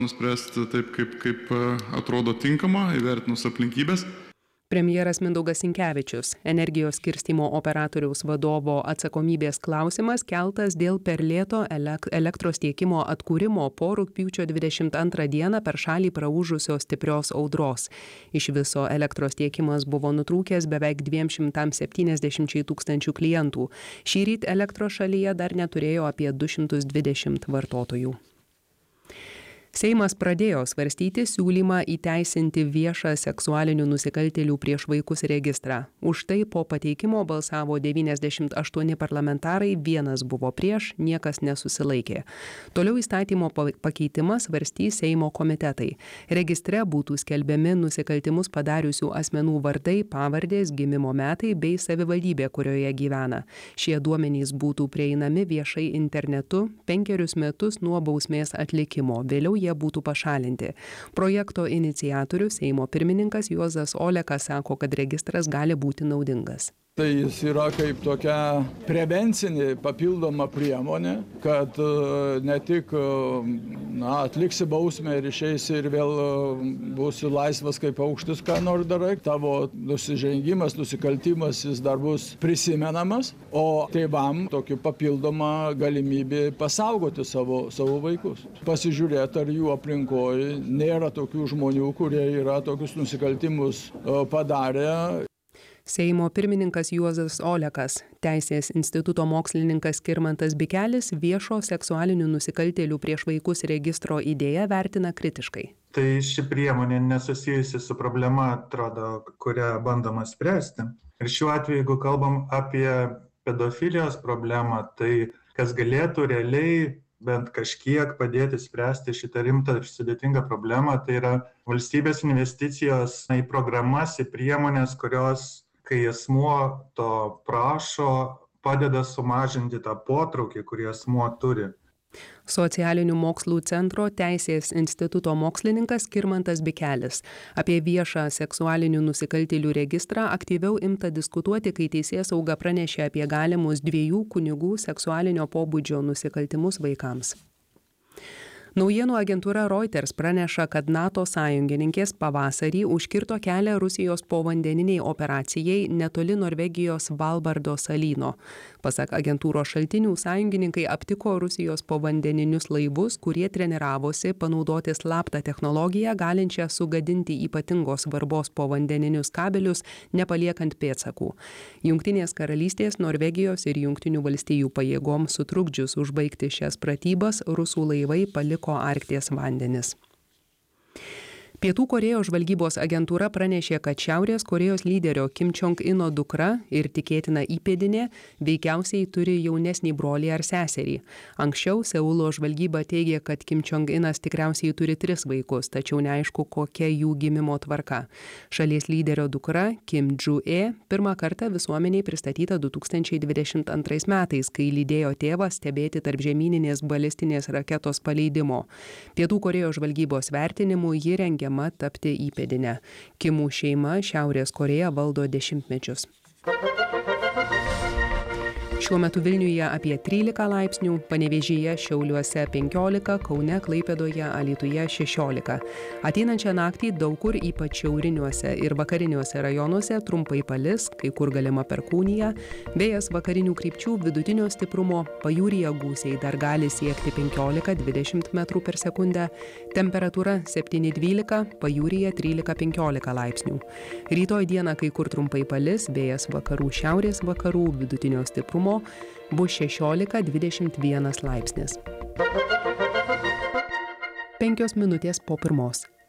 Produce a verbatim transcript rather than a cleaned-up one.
Nuspręsti taip, kaip, kaip atrodo tinkama, įvertinus aplinkybės. Premjeras Mindaugas Sinkevičius. Energijos skirstymo operatoriaus vadovo atsakomybės klausimas keltas dėl per lėto elektros tiekimo atkūrimo po rugpjūčio dvidešimt antrą dieną per šalį praūžusios stiprios audros. Iš viso elektros tiekimas buvo nutrūkęs beveik dviem šimtams septyniasdešimčiai tūkstančių klientų. Šįryt elektros šalyje dar neturėjo apie du šimtus dvidešimt vartotojų. Seimas pradėjo svarstyti siūlymą įteisinti viešą seksualinių nusikaltėlių prieš vaikus registrą. Už tai po pateikimo balsavo devyniasdešimt aštuoni parlamentarai, vienas buvo prieš, niekas nesusilaikė. Toliau įstatymo pakeitimą svarstys Seimo komitetai. Registre būtų skelbiami nusikaltimus padariusių asmenų vardai, pavardės, gimimo metai bei savivaldybė, kurioje gyvena. Šie duomenys būtų prieinami viešai internetu penkerius metus nuo bausmės atlikimo. Vėliau jie būtų pašalinti. Projekto iniciatorius Seimo pirmininkas Juozas Olekas sako, kad registras gali būti naudingas. Tai jis yra kaip tokia prevencinė papildoma priemonė, kad ne tik na, atliksi bausmę ir išeisi ir vėl būsi laisvas kaip paukštis, ką nors darai. Tavo nusižengimas, nusikaltimas jis dar bus prisimenamas, o tėvam tokia papildoma galimybė pasaugoti savo, savo vaikus. Pasižiūrėti, ar jų aplinkoje nėra tokių žmonių, kurie yra tokius nusikaltimus padarę. Seimo pirmininkas Juozas Olekas, Teisės instituto mokslininkas Skirmantas Bikelis viešo seksualinių nusikaltėlių prieš vaikus registro idėją vertina kritiškai. Tai ši priemonė nesusijusi su problema, atrodo, kurią bandoma spręsti. Ir šiuo atveju, jeigu kalbam apie pedofilijos problemą, tai kas galėtų realiai bent kažkiek padėti spręsti šitą rimtą ir sudėtingą problemą, tai yra valstybės investicijos į programas, į priemonės, kurios kai asmuo to prašo, padeda sumažinti tą potraukį, kurį asmuo turi. Socialinių mokslų centro Teisės instituto mokslininkas Skirmantas Bikelis. Apie viešą seksualinių nusikaltėlių registrą aktyviau imta diskutuoti, kai Teisėsauga pranešė apie galimus dviejų kunigų seksualinio pobūdžio nusikaltimus vaikams. Naujienų agentūra Reuters praneša, kad NATO sąjungininkės pavasarį užkirto kelią Rusijos povandeniniai operacijai netoli Norvegijos Svalbardo salyno. Pasak agentūros šaltinių, sąjungininkai aptiko Rusijos povandeninius laivus, kurie treniravosi panaudoti slaptą technologiją, galinčią sugadinti ypatingos svarbos povandeninius kabelius, nepaliekant pėdsakų. Jungtinės karalystės, Norvegijos ir Jungtinių valstijų pajėgoms sutrukdžius užbaigti šias pratybas, rusų laivai paliko Arkties vandenis. Pietų Korėjos žvalgybos agentūra pranešė, kad Šiaurės Korėjos lyderio Kim Jong-ino dukra ir tikėtina įpėdinė veikiausiai turi jaunesnį brolį ar seserį. Anksčiau Seulo žvalgyba teigė, kad Kim Jong-inas tikriausiai turi tris vaikus, tačiau neaišku, kokia jų gimimo tvarka. Šalies lyderio dukra Kim Ju-e pirmą kartą visuomeniai pristatyta du tūkstančiai dvidešimt antrais metais, kai lydėjo tėvą stebėti tarpžemyninės balistinės raketos paleidimo. Pietų Korėjos žvalgybos vertinimu ji rengia tapti įpėdinę. Kimų šeima Šiaurės Korėją valdo dešimtmečius. Šiuo metu Vilniuje apie trylika laipsnių, Panevėžyje, Šiauliuose penkiolika, Kaune, Klaipėdoje, Alytuje šešiolika. Ateinančią naktį daug kur, ypač šiauriniuose ir vakariniuose rajonuose, trumpai palis, kai kur galima perkūnija, vėjas vakarinių krypčių vidutinio stiprumo, pajūryje gūsiai dar gali siekti penkiolika dvidešimt metrų per sekundę, temperatūra septyni dvylika, pajūryje trylika penkiolika laipsnių. Rytoj dieną kai kur trumpai palis, vėjas vakarų šiaurės vakarų vidutinio stiprumo, bus šešiolika dvidešimt vienas laipsnis. Penkios minutės po pirmos.